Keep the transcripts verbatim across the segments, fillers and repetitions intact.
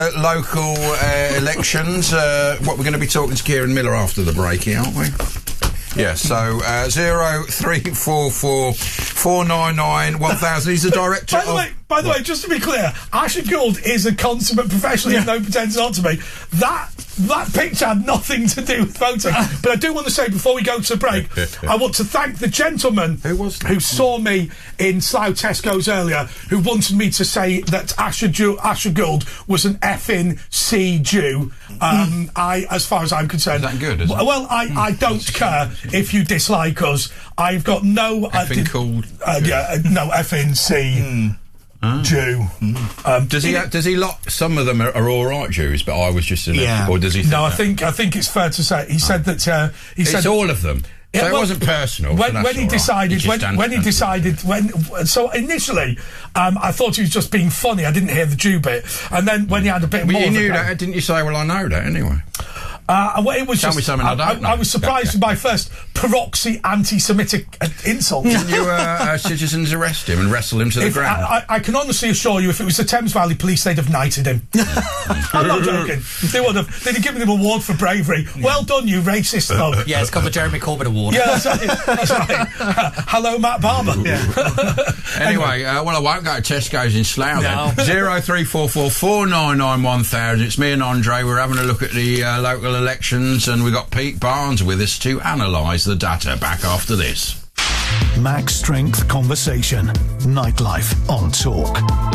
Uh, local uh, elections. Uh, what we're going to be talking to Kieran Miller after the break, aren't we? Yeah, so uh, zero three four four four nine nine one thousand. He's the director. By the of, way, by the what? way, just to be clear, Asher Gould is a consummate professional. Yeah. No pretends not to be. That that picture had nothing to do with voting. But I do want to say before we go to the break, I want to thank the gentleman who was that? who saw me in Slough Tesco's earlier, who wanted me to say that Asher, Ju- Asher Gould was an effing C Jew. Um, mm. I, as far as I'm concerned, is that good? Is well, it? well, I, mm. I don't care if you dislike us. I've got no effing uh, called. Uh, yeah, uh, no effing C. Mm. Oh. Jew. Mm. Um, does he? Does he lock? Some of them are, are all right Jews, but I was just an. Yeah. Or does he? Think no, I that? think I think it's fair to say he oh. said that uh, he it's said all of them. So yeah, well, it wasn't personal. When, so when he decided, right. he when, when he decided, when so initially, um, I thought he was just being funny. I didn't hear the Jew bit, and then when he had a bit well, more, you of knew a, that, didn't you? Say, well, I know that anyway. Uh, well, it was Tell just, me something I, I don't know. I, I was surprised with my first proxy anti-Semitic uh, insult. Didn't you uh, uh, citizens arrest him and wrestle him to the if, ground? I, I, I can honestly assure you, if it was the Thames Valley Police, they'd have knighted him. I'm not joking. They would have. They'd have given him an award for bravery. Yeah. Well done, you racist though. Yeah, it's called the Jeremy Corbyn Award. Yeah, that's right. That's right. Uh, hello, Matt Barber. Yeah. Anyway, uh, well, I won't go to Tesco's in Slough no. then. Zero three four four four nine nine one thousand. It's me and Andre. We're having a look at the uh, local elections, and we've got Pete Barnes with us to analyse the data. Back after this. Max Strength Conversation. Nightlife on Talk.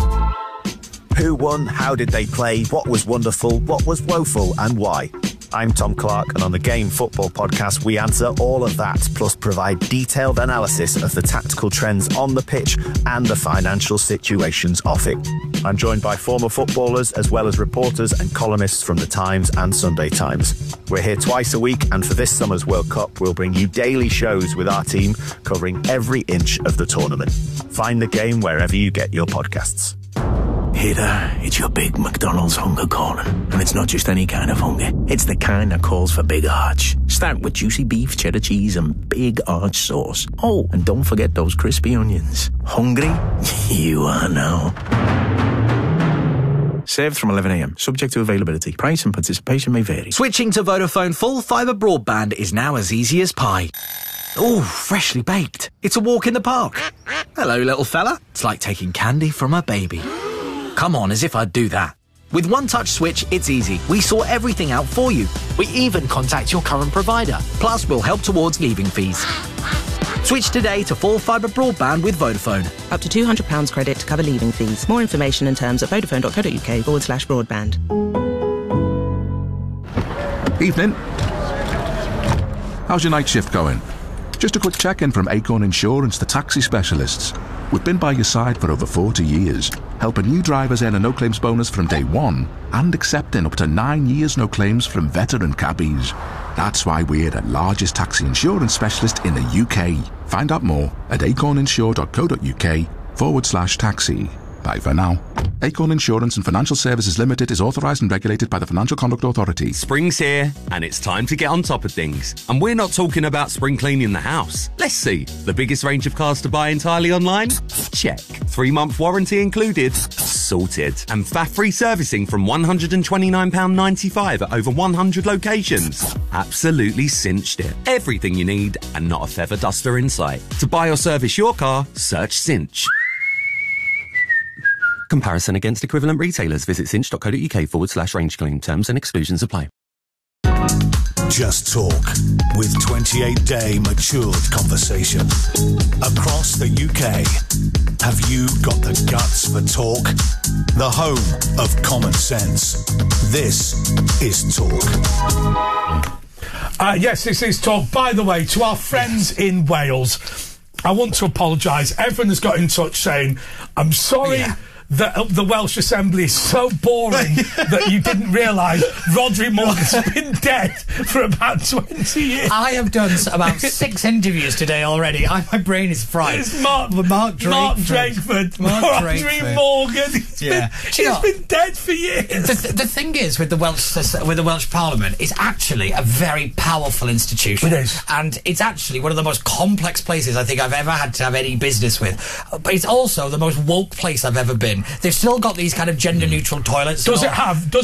Who won? How did they play? What was wonderful? What was woeful? And why? I'm Tom Clark, and on the Game Football Podcast, we answer all of that, plus provide detailed analysis of the tactical trends on the pitch and the financial situations off it. I'm joined by former footballers, as well as reporters and columnists from The Times and Sunday Times. We're here twice a week, and for this summer's World Cup, we'll bring you daily shows with our team covering every inch of the tournament. Find the game wherever you get your podcasts. Hey there, it's your big McDonald's hunger calling. And it's not just any kind of hunger. It's the kind that calls for big arch. Start with juicy beef, cheddar cheese and big arch sauce. Oh, and don't forget those crispy onions. Hungry? You are now. Served from eleven a m. Subject to availability. Price and participation may vary. Switching to Vodafone full fibre broadband is now as easy as pie. Ooh, freshly baked. It's a walk in the park. Hello, little fella. It's like taking candy from a baby. Come on, as if I'd do that. With One Touch Switch, it's easy. We sort everything out for you. We even contact your current provider. Plus, we'll help towards leaving fees. Switch today to full fibre broadband with Vodafone. Up to two hundred pounds credit to cover leaving fees. More information and terms at vodafone.co.uk forward slash broadband. Evening. How's your night shift going? Just a quick check-in from Acorn Insurance, the taxi specialists. We've been by your side for over forty years, helping new drivers earn a no-claims bonus from day one and accepting up to nine years no claims from veteran cabbies. That's why we're the largest taxi insurance specialist in the U K. Find out more at acorninsure.co.uk forward slash taxi. Bye for now. Acorn Insurance and Financial Services Limited is authorised and regulated by the Financial Conduct Authority. Spring's here, and it's time to get on top of things. And we're not talking about spring cleaning the house. Let's see. The biggest range of cars to buy entirely online? Check. Three-month warranty included? Sorted. And F A F-free servicing from one hundred twenty-nine pounds ninety-five at over one hundred locations? Absolutely cinched it. Everything you need, and not a feather duster in sight. To buy or service your car, search Cinch. Comparison against equivalent retailers. Visit cinch.co.uk forward slash range claim. Terms and exclusions apply. Just Talk, with twenty-eight day matured conversation. Across the U K, have you got the guts for talk? The home of common sense. This is Talk. Uh, yes, this is Talk. By the way, to our friends in Wales, I want to apologise. Everyone has got in touch saying, I'm sorry... Yeah. The, uh, the Welsh Assembly is so boring that you didn't realise Rhodri Morgan's been dead for about twenty years. I have done about six interviews today already. I, my brain is fried. It's Mark, Mark Drakeford. Mark Drakeford. Mark Rhodri Drakeford. Morgan. He's yeah. been, he's been dead for years. The, th- the thing is with the Welsh with the Welsh Parliament, it's actually a very powerful institution. It is. And it's actually one of the most complex places I think I've ever had to have any business with. But it's also the most woke place I've ever been. in. They've still got these kind of gender neutral toilets. Does it have? Does